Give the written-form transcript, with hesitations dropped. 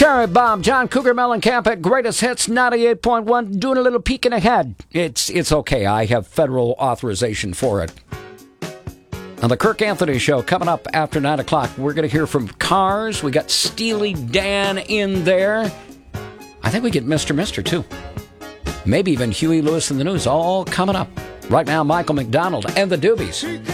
Cherry Bomb, John Cougar Mellencamp at Greatest Hits 98.1, doing a little peeking ahead. It's okay. I have federal authorization for it. On the Kirk Anthony Show, coming up after 9 o'clock, we're going to hear from Cars. We got Steely Dan in there. I think we get Mr. Mister, too. Maybe even Huey Lewis in the News, all coming up. Right now, Michael McDonald and the Doobies.